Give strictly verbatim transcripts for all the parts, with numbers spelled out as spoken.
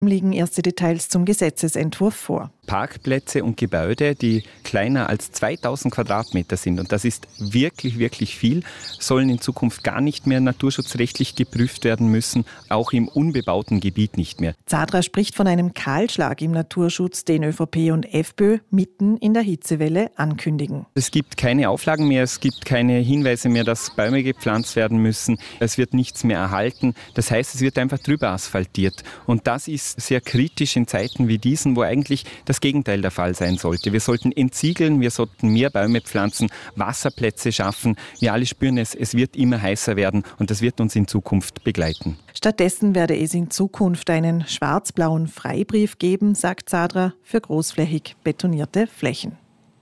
Liegen erste Details zum Gesetzesentwurf vor. Parkplätze und Gebäude, die kleiner als zweitausend Quadratmeter sind, und das ist wirklich, wirklich viel, sollen in Zukunft gar nicht mehr naturschutzrechtlich geprüft werden müssen, auch im unbebauten Gebiet nicht mehr. Zadra spricht von einem Kahlschlag im Naturschutz, den ÖVP und FPÖ mitten in der Hitzewelle ankündigen. Es gibt keine Auflagen mehr, es gibt keine Hinweise mehr, dass Bäume gepflanzt werden müssen, es wird nichts mehr erhalten. Das heißt, es wird einfach drüber asphaltiert, und das ist sehr kritisch in Zeiten wie diesen, wo eigentlich das Gegenteil der Fall sein sollte. Wir sollten entsiegeln, wir sollten mehr Bäume pflanzen, Wasserplätze schaffen. Wir alle spüren es, es wird immer heißer werden, und das wird uns in Zukunft begleiten. Stattdessen werde es in Zukunft einen schwarz-blauen Freibrief geben, sagt Zadra, für großflächig betonierte Flächen.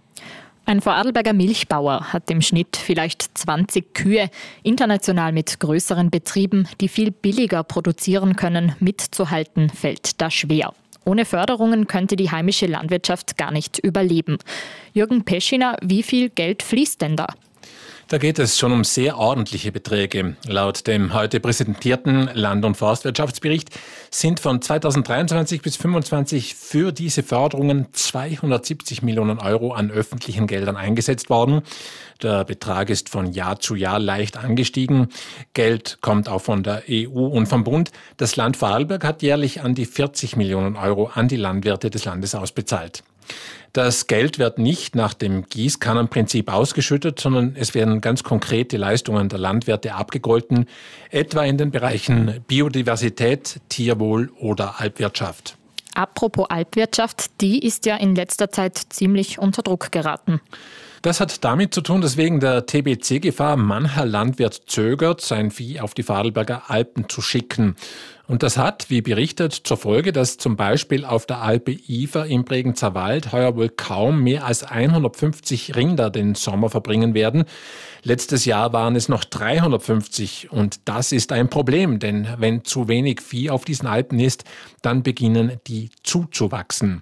Ein Vorarlberger Milchbauer hat im Schnitt vielleicht zwanzig Kühe. International mit größeren Betrieben, die viel billiger produzieren können, mitzuhalten, fällt da schwer. Ohne Förderungen könnte die heimische Landwirtschaft gar nicht überleben. Jürgen Peschiner, wie viel Geld fließt denn da? Da geht es schon um sehr ordentliche Beträge. Laut dem heute präsentierten Land- und Forstwirtschaftsbericht sind von zweitausenddreiundzwanzig bis zweitausendfünfundzwanzig für diese Förderungen zweihundertsiebzig Millionen Euro an öffentlichen Geldern eingesetzt worden. Der Betrag ist von Jahr zu Jahr leicht angestiegen. Geld kommt auch von der E U und vom Bund. Das Land Vorarlberg hat jährlich an die vierzig Millionen Euro an die Landwirte des Landes ausbezahlt. Das Geld wird nicht nach dem Gießkannenprinzip ausgeschüttet, sondern es werden ganz konkrete Leistungen der Landwirte abgegolten, etwa in den Bereichen Biodiversität, Tierwohl oder Alpwirtschaft. Apropos Alpwirtschaft, die ist ja in letzter Zeit ziemlich unter Druck geraten. Das hat damit zu tun, dass wegen der T B C-Gefahr mancher Landwirt zögert, sein Vieh auf die Vorarlberger Alpen zu schicken. Und das hat, wie berichtet, zur Folge, dass zum Beispiel auf der Alpe Iver im Bregenzer Wald heuer wohl kaum mehr als hundertfünfzig Rinder den Sommer verbringen werden. Letztes Jahr waren es noch dreihundertfünfzig, und das ist ein Problem, denn wenn zu wenig Vieh auf diesen Alpen ist, dann beginnen die zuzuwachsen.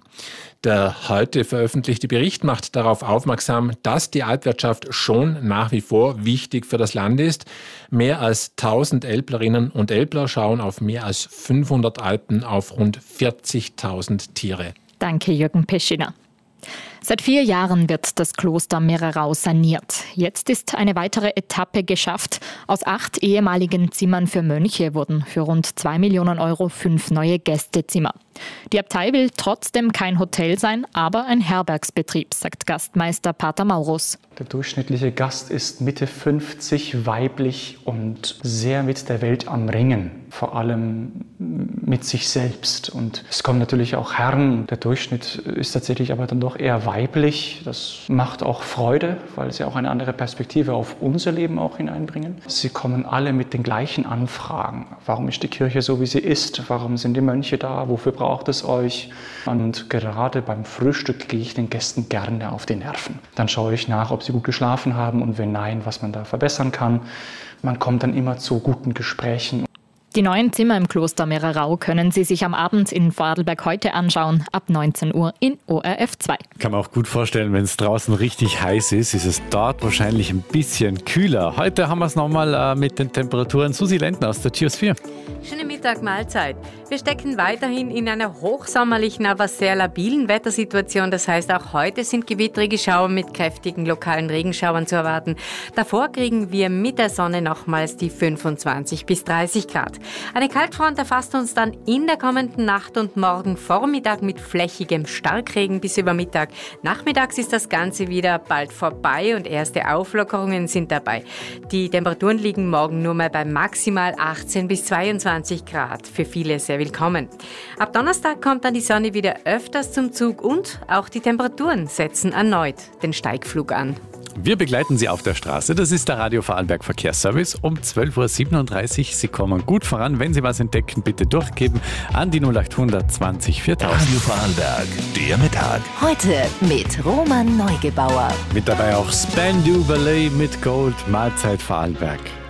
Der heute veröffentlichte Bericht macht darauf aufmerksam, dass die Alpwirtschaft schon nach wie vor wichtig für das Land ist. Mehr als tausend Älplerinnen und Älpler schauen auf mehr als fünfhundert Alpen auf rund vierzigtausend Tiere. Danke, Jürgen Peschiner. Seit vier Jahren wird das Kloster Mehrerau saniert. Jetzt ist eine weitere Etappe geschafft. Aus acht ehemaligen Zimmern für Mönche wurden für rund zwei Millionen Euro fünf neue Gästezimmer. Die Abtei will trotzdem kein Hotel sein, aber ein Herbergsbetrieb, sagt Gastmeister Pater Maurus. Der durchschnittliche Gast ist Mitte fünfzig, weiblich und sehr mit der Welt am Ringen, vor allem mit sich selbst. Und es kommen natürlich auch Herren. Der Durchschnitt ist tatsächlich aber dann doch eher weiblich. Das macht auch Freude, weil sie auch eine andere Perspektive auf unser Leben auch hineinbringen. Sie kommen alle mit den gleichen Anfragen. Warum ist die Kirche so, wie sie ist? Warum sind die Mönche da? Wofür braucht es euch? Und gerade beim Frühstück gehe ich den Gästen gerne auf die Nerven. Dann schaue ich nach, ob sie gut geschlafen haben, und wenn nein, was man da verbessern kann. Man kommt dann immer zu guten Gesprächen. Die neuen Zimmer im Kloster Mehrerau können Sie sich am Abend in Vorarlberg heute anschauen, ab neunzehn Uhr in O R F zwei. Kann man auch gut vorstellen, wenn es draußen richtig heiß ist, ist es dort wahrscheinlich ein bisschen kühler. Heute haben wir es nochmal äh, mit den Temperaturen. Susi Lentner aus der Geosphere. Schönen Mittag, Mahlzeit. Wir stecken weiterhin in einer hochsommerlichen, aber sehr labilen Wettersituation. Das heißt, auch heute sind gewittrige Schauer mit kräftigen lokalen Regenschauern zu erwarten. Davor kriegen wir mit der Sonne nochmals die fünfundzwanzig bis dreißig Grad. Eine Kaltfront erfasst uns dann in der kommenden Nacht und morgen Vormittag mit flächigem Starkregen bis über Mittag. Nachmittags ist das Ganze wieder bald vorbei und erste Auflockerungen sind dabei. Die Temperaturen liegen morgen nur mal bei maximal achtzehn bis zweiundzwanzig Grad. Für viele sehr willkommen. Ab Donnerstag kommt dann die Sonne wieder öfters zum Zug und auch die Temperaturen setzen erneut den Steigflug an. Wir begleiten Sie auf der Straße. Das ist der Radio Vorarlberg Verkehrsservice um zwölf Uhr siebenunddreißig. Sie kommen gut voran. Wenn Sie was entdecken, bitte durchgeben an die null acht zwanzig viertausend. Radio Vorarlberg, der Mittag. Heute mit Roman Neugebauer. Mit dabei auch Spandau Ballet mit Gold, Mahlzeit Vorarlberg.